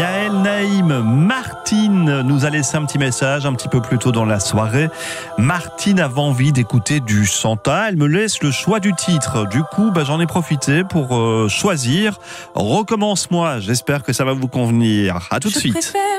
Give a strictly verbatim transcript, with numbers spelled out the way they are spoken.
Yael Naïm. Martine nous a laissé un petit message un petit peu plus tôt dans la soirée. Martine avait envie d'écouter du Santa. Elle me laisse le choix du titre. Du coup, bah, j'en ai profité pour euh, choisir Recommence-moi. J'espère que ça va vous convenir. À tout de Je suite. préfère